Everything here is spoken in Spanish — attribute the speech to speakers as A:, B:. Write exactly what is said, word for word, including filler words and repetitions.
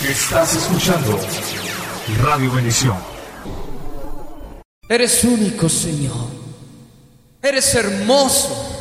A: Estás escuchando Radio Bendición.
B: Eres único, Señor. Eres hermoso.